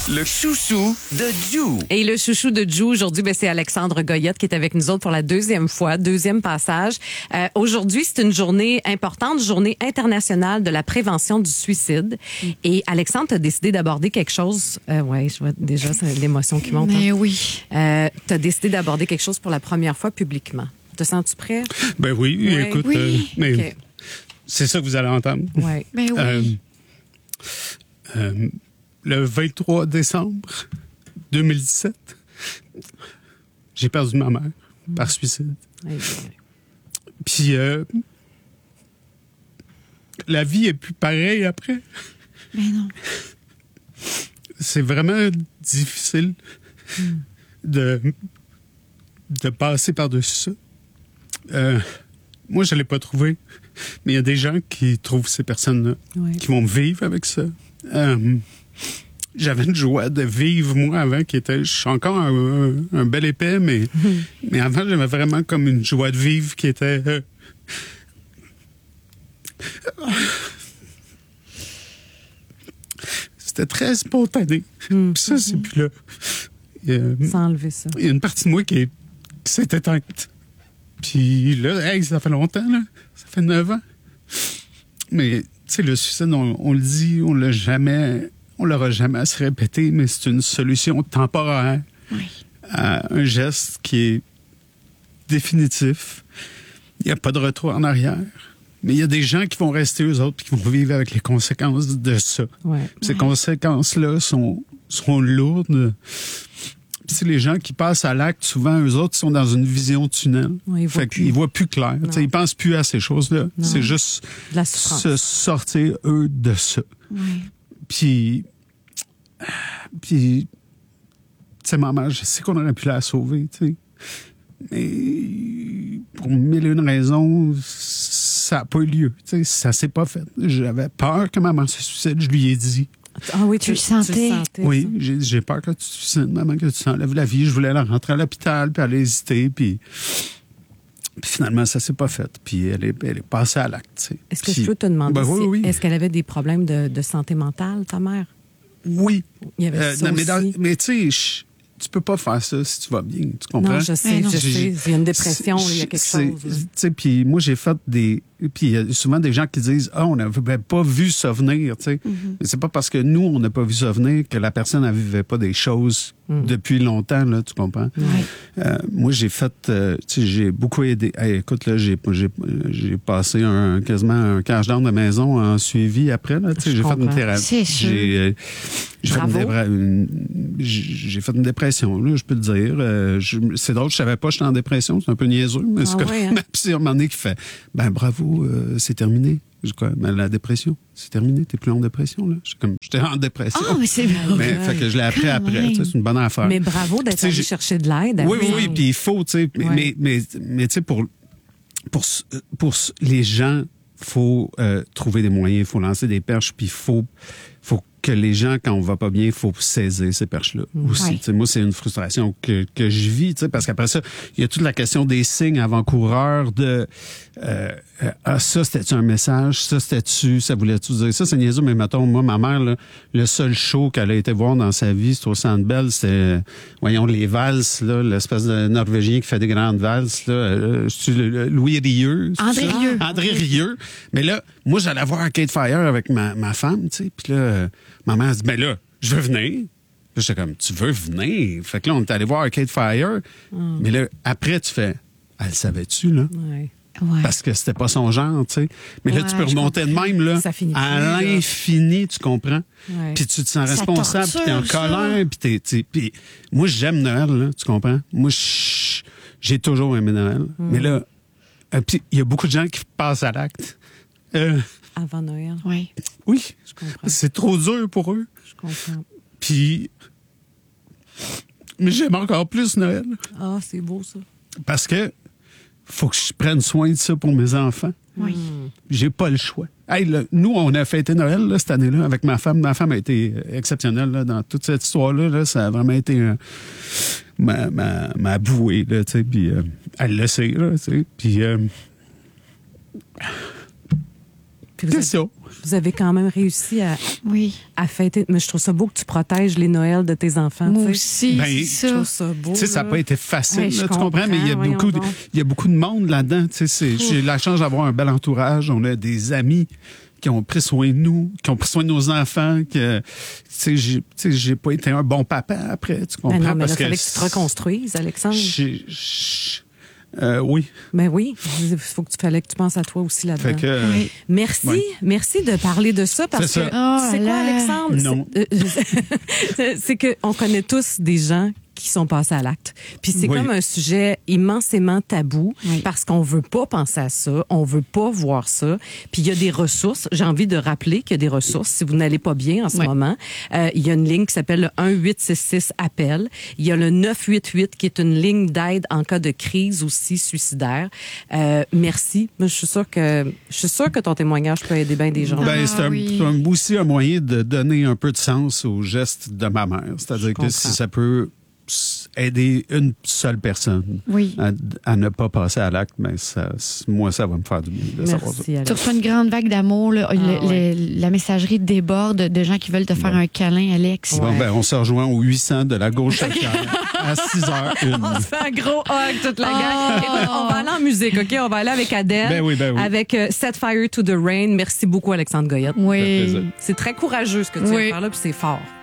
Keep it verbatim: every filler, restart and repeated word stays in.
Le chouchou de Jou. Et le chouchou de Jou, aujourd'hui, ben, c'est Alexandre Goyette qui est avec nous autres pour la deuxième fois, deuxième passage. Euh, aujourd'hui, c'est une journée importante, journée internationale de la prévention du suicide. Mm. Et Alexandre, tu as décidé d'aborder quelque chose. Euh, oui, je vois déjà c'est l'émotion qui monte. Mais hein. oui. Euh, tu as décidé d'aborder quelque chose pour la première fois publiquement. Te sens-tu prêt? Ben oui, ouais. écoute, oui. euh, mais Okay. c'est ça que vous allez entendre. Ouais. Ben oui. Euh, euh, le vingt-trois décembre deux mille dix-sept, j'ai perdu ma mère mm. par suicide. Ouais. Puis euh, la vie est plus pareille après. Mais non. C'est vraiment difficile mm. de, de passer par-dessus ça. Euh, moi, je ne l'ai pas trouvé, mais il y a des gens qui trouvent ces personnes-là, ouais. qui vont vivre avec ça. Euh, j'avais une joie de vivre, moi, avant, qui était... Je suis encore un, un, un bel épais, mais, mm. mais avant, j'avais vraiment comme une joie de vivre qui était... Euh, c'était très spontané. Mm. Puis ça, c'est plus là. Euh, Sans enlever ça. Il y a une partie de moi qui, est, qui s'est éteinte. Puis là, hey, ça fait longtemps, là. Ça fait neuf ans. Mais, tu sais, le suicide, on, on le dit, on l'a jamais... On l'aura jamais à se répéter, mais c'est une solution temporaire oui. à un geste qui est définitif. Il n'y a pas de retour en arrière. Mais il y a des gens qui vont rester eux autres et qui vont vivre avec les conséquences de ça. Ouais. Ces ouais. conséquences-là sont, sont lourdes. C'est les gens qui passent à l'acte, souvent, eux autres, sont dans une vision tunnel. Oui, ils fait voient qu'ils ne voient plus clair. Ils ne pensent plus à ces choses-là. Non. C'est juste la souffrance. se sortir, eux, de ça. Oui. Puis, puis, tu sais, maman, je sais qu'on aurait pu la sauver, tu sais. Mais pour mille et une raisons, ça n'a pas eu lieu. Tu sais, ça s'est pas fait. J'avais peur que maman se suicide, je lui ai dit. Ah oui, tu, tu le sentais? Tu le sentais oui, j'ai, j'ai peur que tu te suicides, maman, que tu t'enlèves la vie. Je voulais la rentrer à l'hôpital, puis elle a hésité, puis... Puis finalement, ça s'est pas fait. Puis elle est, elle est passée à l'acte. Tu sais. Est-ce que puis, je peux te demander ben, si, oui, oui. est-ce qu'elle avait des problèmes de, de santé mentale, ta mère? Oui. Il y avait euh, ça non, mais, dans, aussi. mais tu sais, tu peux pas faire ça si tu vas bien. Tu comprends? Non, je sais, non. je sais. J'ai- Il y a une dépression, il y a quelque c'est- chose. Tu sais, puis moi, j'ai fait des... Puis il y a souvent des gens qui disent « Ah, on n'avait pas vu ça venir. » Tu sais, Mm-hmm. Mais c'est pas parce que nous, on n'a pas vu ça venir que la personne, elle vivait pas des choses Mm. depuis longtemps, là, tu comprends? Oui. Euh, moi, j'ai fait... euh, tu sais, j'ai beaucoup aidé. Hey, écoute, là, j'ai, j'ai, j'ai passé un, quasiment un cash down de maison en suivi après, là. Tu sais, Je j'ai fait une comprends. thérapie. C'est sûr. J'ai, euh, j'ai, fait une, Bravo. dépre- une- j'ai j'ai fait une dépression, là, je peux le dire. Euh, je- c'est drôle, je savais pas que j'étais en dépression. C'est un peu niaiseux, mais c'est Ah comme ouais, hein? puis à un moment donné qui fait « Ben bravo, euh, c'est terminé. » Je dis, quoi? Ben, la dépression, c'est terminé. T'es plus en dépression, là. J'étais comme, j'étais en dépression. Ah, mais c'est vrai. mais fait que je l'ai appris Quand après. même. Tu sais, c'est une bonne affaire. Mais bravo d'être Tu sais, allé j'ai- chercher de l'aide. Oui, oui, Hein? oui, puis il faut, tu sais, mais, Ouais. mais, mais, mais tu sais, pour, pour, pour les gens, faut euh, trouver des moyens, il faut lancer des perches, puis il faut, faut que les gens, quand on va pas bien, il faut saisir ces perches-là aussi. Ouais. Tu sais, moi, c'est une frustration que, que je vis, tu sais, parce qu'après ça, il y a toute la question des signes avant-coureurs de euh, euh, ah, ça, c'était-tu un message? Ça, c'était-tu? Ça voulait-tu dire? Ça, c'est niaiseux, mais mettons, moi, ma mère, là, le seul show qu'elle a été voir dans sa vie, c'était au Centre Bell, c'était, euh, voyons, les valses, là, l'espèce de Norvégien qui fait des grandes valses, là, euh, c'est-tu le- le Louis Rieux? c'est André ça? Rieu. André Rieu. Mais là, moi, j'allais voir Arcade Fire avec ma, ma femme, tu sais, puis là, euh, ma mère dit, ben là, je veux venir. Puis j'étais comme, tu veux venir? Fait que là, on est allé voir Arcade Fire. Mm. Mais là, après, tu fais, elle savait-tu, là? Ouais. Ouais. Parce que c'était pas son genre, tu sais. Mais là, Ouais, tu peux je remonter de même, là, Ça finit à plus, là. l'infini, tu comprends? Ouais. Puis tu te sens Ça responsable, puis t'es en torture, ça. colère, puis t'es, t'sais, puis moi, j'aime Noël, là, tu comprends? Moi, je- j'ai toujours aimé Noël. Mm. Mais là, euh, puis il y a beaucoup de gens qui passent à l'acte. Euh, Avant Noël. Oui. oui, Je comprends. c'est trop dur pour eux. Je comprends. Puis, mais j'aime encore plus Noël. Ah, c'est beau, ça. Parce que faut que je prenne soin de ça pour mes enfants. Oui. J'ai pas le choix. Hey, là, nous, on a fêté Noël là, cette année-là avec ma femme. Ma femme a été euh, exceptionnelle là, dans toute cette histoire-là. Là. Ça a vraiment été euh, ma, ma, ma bouée. Là, tu sais, puis, euh, elle le sait. Là, tu sais, puis, euh, Puis vous êtes- question. vous avez quand même réussi à, Oui. à fêter. Mais je trouve ça beau que tu protèges les Noëls de tes enfants. Moi tu sais. aussi, Ben, c'est Je ça. trouve ça beau. Tu sais, ça n'a là. pas été facile, Ouais, je là, tu comprends, mais il y a comprends, beaucoup, de, voyons donc. il y a beaucoup de monde là-dedans. Tu sais, c'est- j'ai la chance d'avoir un bel entourage. On a des amis qui ont pris soin de nous, qui ont pris soin de nos enfants. Que, tu sais, j'ai, tu sais, j'ai pas été un bon papa après. Tu comprends? Ben non, mais parce là, il fallait que tu te reconstruises, Alexandre. j'ai- j'ai- euh, oui. Ben oui, il faut que tu fallait que tu penses à toi aussi là-dedans. Fait que, euh, Oui. Merci, Ouais. merci de parler de ça parce C'est que ça. Oh c'est quoi, là. Alexandre? Non. C'est- C'est que on connaît tous des gens qui sont passés à l'acte. Puis c'est Oui. comme un sujet immensément tabou Oui. parce qu'on veut pas penser à ça, on veut pas voir ça. Puis il y a des ressources. J'ai envie de rappeler qu'il y a des ressources. Si vous n'allez pas bien en ce Oui. moment, euh, il y a une ligne qui s'appelle le un huit six six appel. Il y a le neuf huit huit qui est une ligne d'aide en cas de crise aussi suicidaire. Euh, merci. Moi, je suis sûre que je suis sûre que ton témoignage peut aider bien des gens. Ah, Ben, c'est un, oui. c'est un- aussi un moyen de donner un peu de sens au geste de ma mère. C'est-à-dire Je que si comprends. ça peut s- aider une seule personne Oui. à, à ne pas passer à l'acte, ben ça, moi, ça va me faire du bien de savoir ça. Merci, Alex. Tu reçois une grande vague d'amour. Là. Le- Ah, ouais. le- la messagerie déborde de gens qui veulent te faire Bon. un câlin, Alex. Bon, Ouais. ben, on se rejoint au huit cents de la gauche à à six heures une. On se fait un gros hug, toute la Oh. gang. Écoute, on va aller en musique, OK? On va aller avec Adele. Ben oui, ben oui. Avec euh, Set Fire to the Rain. Merci beaucoup, Alexandre Goyette. Ça fait Oui. plaisir. C'est très courageux ce que tu Oui. viens de faire là, puis c'est fort.